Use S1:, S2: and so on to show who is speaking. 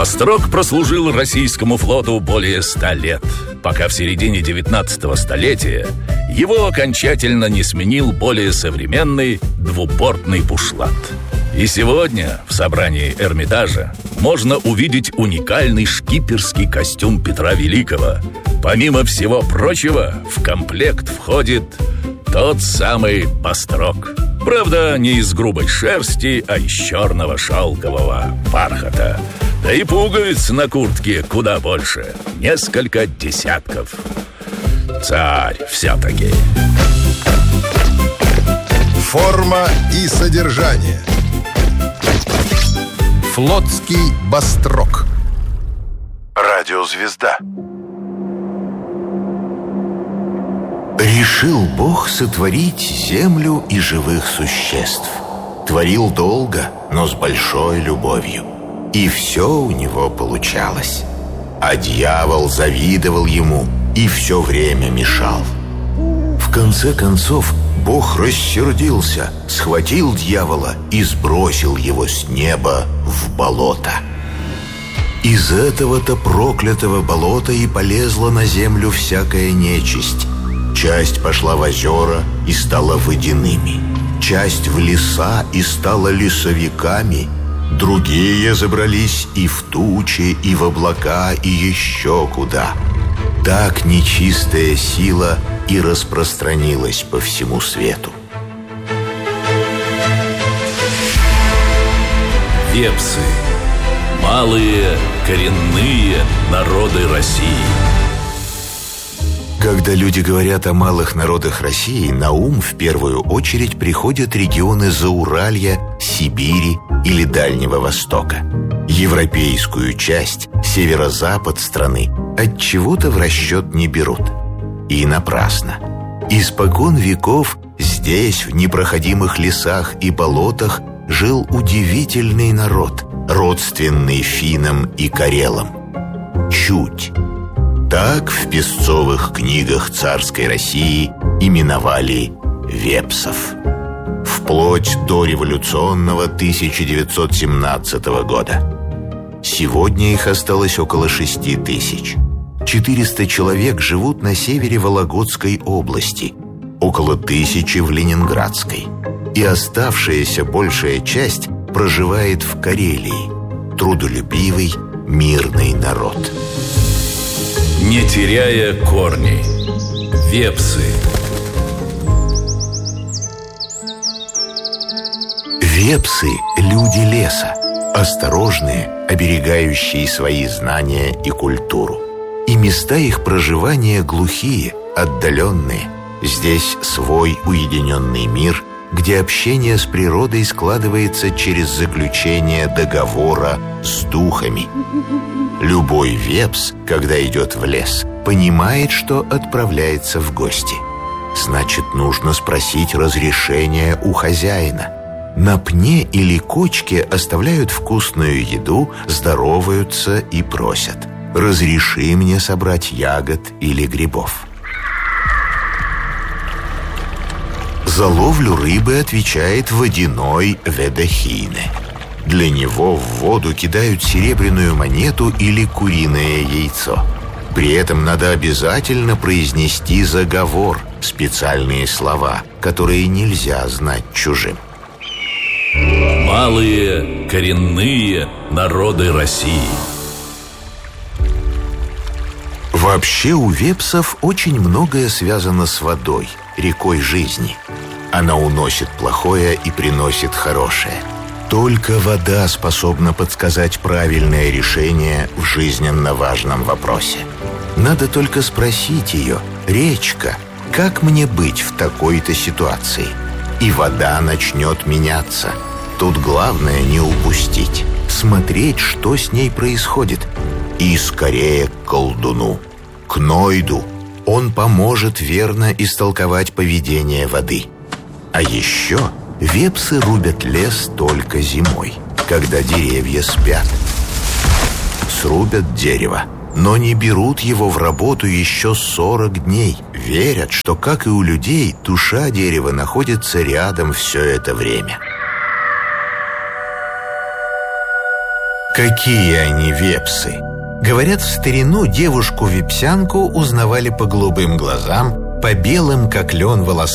S1: Острог прослужил российскому флоту более 100 лет, пока в середине 19 столетия его окончательно не сменил более современный двубортный бушлат. И сегодня в собрании Эрмитажа можно увидеть уникальный шкиперский костюм Петра Великого. Помимо всего прочего, в комплект входит тот самый острог. Правда, не из грубой шерсти, а из черного шелкового бархата. Да и пуговиц на куртке куда больше. Несколько десятков. Царь все-таки.
S2: Форма и содержание. Флотский бастрок. Радиозвезда.
S3: Решил Бог сотворить землю и живых существ. Творил долго, но с большой любовью. И все у него получалось. А дьявол завидовал ему и все время мешал. В конце концов, Бог рассердился, схватил дьявола и сбросил его с неба в болото. Из этого-то проклятого болота и полезла на землю всякая нечисть. Часть пошла в озера и стала водяными, часть в леса и стала лесовиками, другие забрались и в тучи, и в облака, и еще куда. Так нечистая сила и распространилась по всему свету.
S1: Вепсы. Малые коренные народы России.
S3: Когда люди говорят о малых народах России, на ум в первую очередь приходят регионы Зауралья, Сибири или Дальнего Востока. Европейскую часть, северо-запад страны, отчего-то в расчет не берут. И напрасно. Испокон веков здесь, в непроходимых лесах и болотах, жил удивительный народ, родственный финнам и карелам. Чуть. Так в песцовых книгах царской России именовали вепсов. Вплоть до революционного 1917 года. Сегодня их осталось около 6 тысяч. 400 человек живут на севере Вологодской области, около 1000 в Ленинградской. И оставшаяся большая часть проживает в Карелии. Трудолюбивый, мирный народ.
S1: Не теряя корней. Вепсы.
S3: Вепсы – люди леса, осторожные, оберегающие свои знания и культуру. И места их проживания глухие, отдаленные. Здесь свой уединенный мир, где общение с природой складывается через заключение договора с духами. Любой вепс, когда идет в лес, понимает, что отправляется в гости. Значит, нужно спросить разрешения у хозяина. На пне или кочке оставляют вкусную еду, здороваются и просят: «Разреши мне собрать ягод или грибов». За ловлю рыбы отвечает водяной ведохине. Для него в воду кидают серебряную монету или куриное яйцо. При этом надо обязательно произнести заговор, специальные слова, которые нельзя знать чужим.
S1: Малые коренные народы России.
S3: Вообще у вепсов очень многое связано с водой, рекой жизни. Она уносит плохое и приносит хорошее. Только вода способна подсказать правильное решение в жизненно важном вопросе. Надо только спросить ее: «Речка, как мне быть в такой-то ситуации?» И вода начнет меняться. Тут главное не упустить, смотреть, что с ней происходит. И скорее к колдуну, к Нойду. Он поможет верно истолковать поведение воды. А еще вепсы рубят лес только зимой, когда деревья спят. Срубят дерево, но не берут его в работу еще 40 дней. Верят, что, как и у людей, душа дерева находится рядом все это время. Какие они вепсы! Говорят, в старину девушку-вепсянку узнавали по голубым глазам, по белым, как лен, волосам.